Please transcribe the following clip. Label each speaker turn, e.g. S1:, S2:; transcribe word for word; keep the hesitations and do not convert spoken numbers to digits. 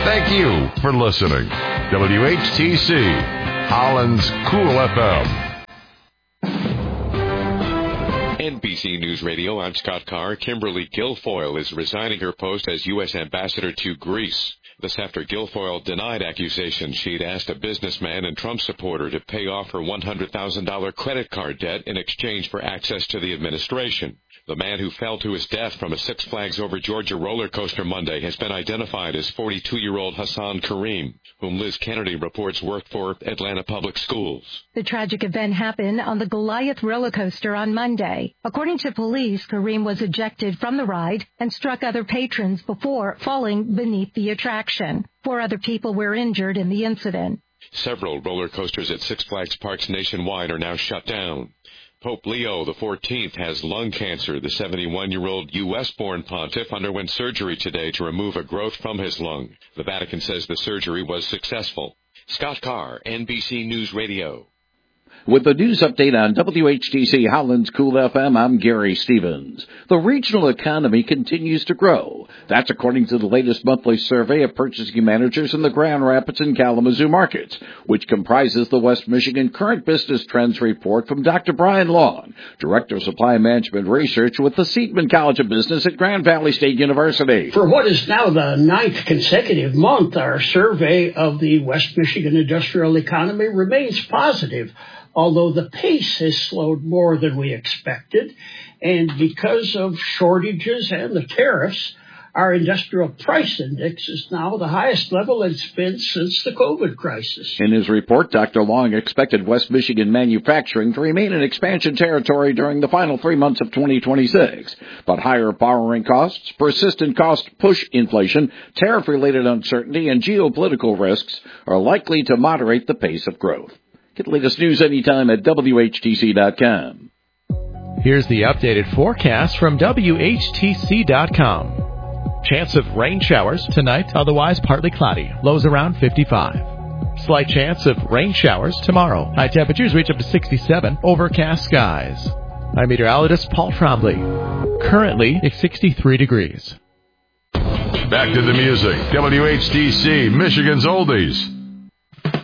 S1: Thank you for listening. W H T C, Holland's Cool F M.
S2: N B C News Radio, I'm Scott Carr. Kimberly Guilfoyle is resigning her post as U S Ambassador to Greece. This after Guilfoyle denied accusations she'd asked a businessman and Trump supporter to pay off her one hundred thousand dollars credit card debt in exchange for access to the administration. The man who fell to his death from a Six Flags Over Georgia roller coaster Monday has been identified as forty-two-year-old Hassan Kareem, whom Liz Kennedy reports worked for Atlanta Public Schools.
S3: The tragic event happened on the Goliath roller coaster on Monday. According to police, Kareem was ejected from the ride and struck other patrons before falling beneath the attraction. Four other people were injured in the incident.
S2: Several roller coasters at Six Flags parks nationwide are now shut down. Pope Leo the fourteenth has lung cancer. The seventy-one-year-old U S-born pontiff underwent surgery today to remove a growth from his lung. The Vatican says the surgery was successful. Scott Carr, N B C News Radio.
S4: With the news update on W H T C Holland's Cool F M, I'm Gary Stevens. The regional economy continues to grow. That's according to the latest monthly survey of purchasing managers in the Grand Rapids and Kalamazoo markets, which comprises the West Michigan Current Business Trends Report from Doctor Brian Long, Director of Supply Management Research with the Seidman College of Business at Grand Valley State University.
S5: For what is now the ninth consecutive month, our survey of the West Michigan industrial economy remains positive, although the pace has slowed more than we expected. And because of shortages and the tariffs, our industrial price index is now the highest level it's been since the COVID crisis.
S4: In his report, Doctor Long expected West Michigan manufacturing to remain in expansion territory during the final three months of twenty twenty-six. But higher borrowing costs, persistent cost push inflation, tariff-related uncertainty, and geopolitical risks are likely to moderate the pace of growth. Get the latest news anytime at W H T C dot com.
S6: Here's the updated forecast from W H T C dot com. Chance of rain showers tonight, otherwise partly cloudy. Lows around fifty-five. Slight chance of rain showers tomorrow. High temperatures reach up to sixty-seven. Overcast skies. I'm meteorologist Paul Trombley. Currently, it's sixty-three degrees.
S1: Back to the music. W H T C, Michigan's Oldies.